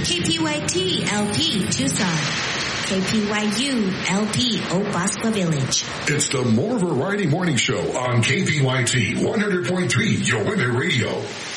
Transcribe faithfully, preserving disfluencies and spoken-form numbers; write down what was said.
K P Y T L P Tucson. K P Y U L P Obaspa Village. It's the More Variety Morning Show on K P Y T one hundred point three, Your Weather Radio.